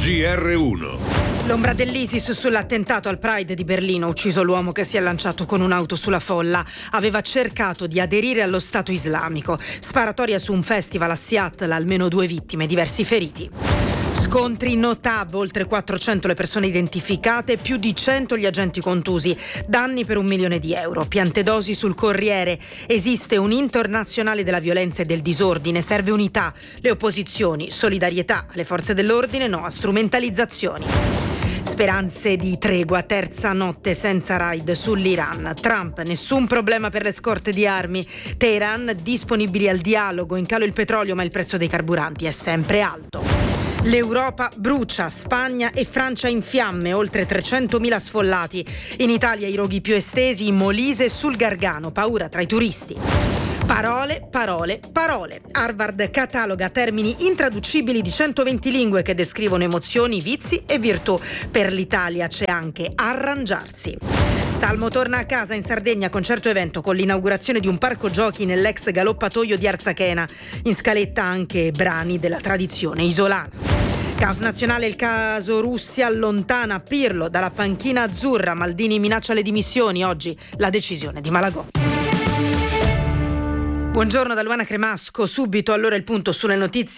GR1. L'ombra dell'ISIS sull'attentato al Pride di Berlino, ucciso l'uomo che si è lanciato con un'auto sulla folla. Aveva cercato di aderire allo Stato islamico. Sparatoria su un festival a Seattle, almeno 2 vittime, diversi feriti. Scontri no TAV, oltre 400 le persone identificate, più di 100 gli agenti contusi, danni per €1 milione. Piantedosi sul Corriere, esiste un internazionale della violenza e del disordine, serve unità, le opposizioni, solidarietà alle forze dell'ordine, no a strumentalizzazioni. Speranze di tregua, terza notte senza raid sull'Iran. Trump, nessun problema per le scorte di armi. Teheran, disponibili al dialogo, in calo il petrolio ma il prezzo dei carburanti è sempre alto. L'Europa brucia, Spagna e Francia in fiamme, oltre 300.000 sfollati. In Italia i roghi più estesi in Molise e sul Gargano, paura tra i turisti. Parole, parole, parole. Harvard cataloga termini intraducibili di 120 lingue che descrivono emozioni, vizi e virtù. Per l'Italia c'è anche arrangiarsi. Salmo torna a casa in Sardegna, concerto evento con l'inaugurazione di un parco giochi nell'ex galoppatoio di Arzachena. In scaletta anche brani della tradizione isolana. Caos nazionale, il caso Russia allontana Pirlo dalla panchina azzurra. Maldini minaccia le dimissioni, oggi la decisione di Malagò. Buongiorno da Luana Cremasco, subito allora il punto sulle notizie.